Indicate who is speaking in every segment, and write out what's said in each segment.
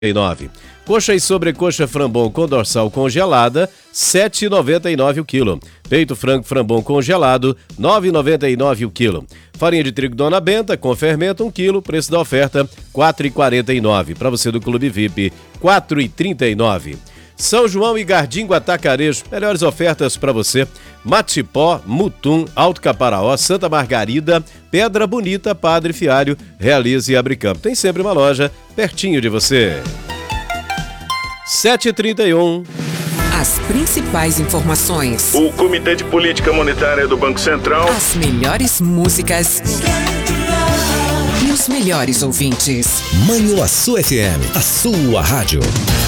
Speaker 1: Coxa e sobrecoxa Frambon com dorsal congelada, R$ 7,99 o quilo. Peito frango Frambon congelado, R$ 9,99 o quilo. Farinha de trigo Dona Benta com fermento, 1 quilo, preço da oferta, R$ 4,49. Para você do Clube VIP, R$ 4,39. São João e Gardingo Atacarejo, melhores ofertas para você. Matipó, Mutum, Alto Caparaó, Santa Margarida, Pedra Bonita, Padre Fiário, Realize e Abricampo. Tem sempre uma loja pertinho de você. 7h31.
Speaker 2: As principais informações.
Speaker 3: O Comitê de Política Monetária do Banco Central.
Speaker 2: As melhores músicas. E os melhores ouvintes.
Speaker 4: Manhuaçu FM, a sua rádio.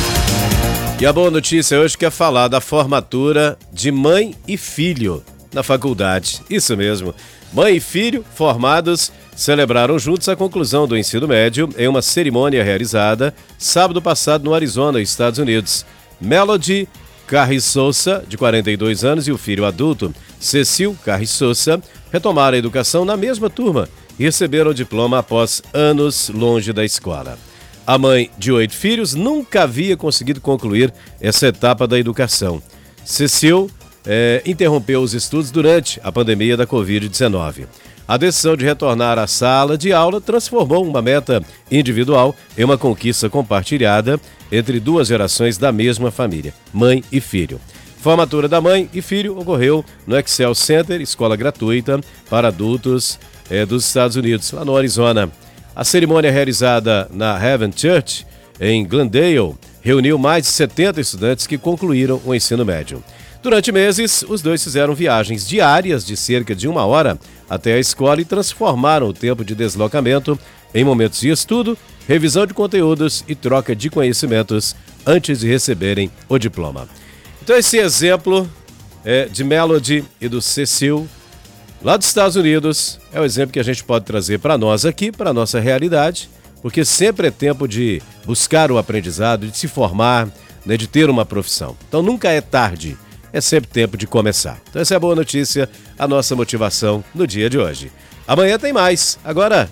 Speaker 1: E a boa notícia hoje que é falar da formatura de mãe e filho na faculdade. Isso mesmo. Mãe e filho, formados, celebraram juntos a conclusão do ensino médio em uma cerimônia realizada sábado passado no Arizona, Estados Unidos. Melody Carriçosa, de 42 anos, e o filho adulto, Cecil Carriçosa, retomaram a educação na mesma turma e receberam o diploma após anos longe da escola. A mãe de 8 filhos nunca havia conseguido concluir essa etapa da educação. Cecil interrompeu os estudos durante a pandemia da Covid-19. A decisão de retornar à sala de aula transformou uma meta individual em uma conquista compartilhada entre duas gerações da mesma família, mãe e filho. Formatura da mãe e filho ocorreu no Excel Center, escola gratuita para adultos dos Estados Unidos, lá no Arizona. A cerimônia realizada na Heaven Church, em Glendale, reuniu mais de 70 estudantes que concluíram o ensino médio. Durante meses, os dois fizeram viagens diárias de cerca de 1 hora até a escola e transformaram o tempo de deslocamento em momentos de estudo, revisão de conteúdos e troca de conhecimentos antes de receberem o diploma. Então esse exemplo de Melody e do Cecil, lá dos Estados Unidos, é o exemplo que a gente pode trazer para nós aqui, para a nossa realidade, porque sempre é tempo de buscar o aprendizado, de se formar, né, de ter uma profissão. Então nunca é tarde, é sempre tempo de começar. Então essa é a boa notícia, a nossa motivação no dia de hoje. Amanhã tem mais, agora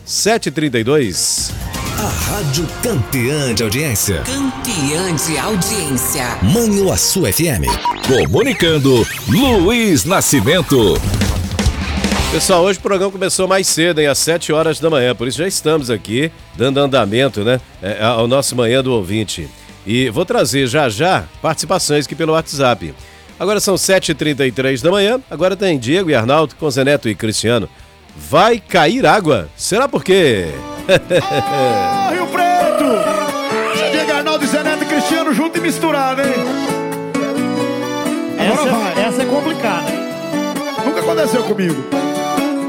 Speaker 1: 7h32.
Speaker 4: A rádio campeã de audiência.
Speaker 2: Campeã de audiência.
Speaker 4: Manhuaçu FM.
Speaker 5: Comunicando, Luiz Nascimento.
Speaker 1: Pessoal, hoje o programa começou mais cedo, às 7 horas da manhã, por isso já estamos aqui dando andamento, né, ao nosso Manhã do Ouvinte. E vou trazer já participações aqui pelo WhatsApp. Agora são 7h33 da manhã, agora tem Diego e Arnaldo com Zé Neto e Cristiano. Vai cair água? Será por quê?
Speaker 6: Rio Preto! Diego, Arnaldo, Zé Neto e Cristiano junto e misturado, hein? Agora vai.
Speaker 7: Essa é complicada, hein?
Speaker 6: Nunca aconteceu comigo.